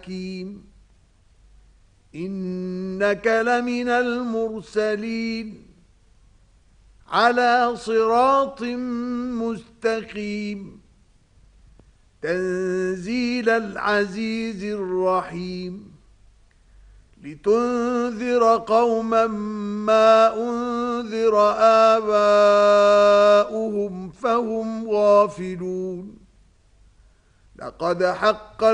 حكيم إنك لمن المرسلين على صراط مستقيم تنزيل العزيز الرحيم لتنذر قوما ما أنذر آباؤهم فهم غافلون لقد حق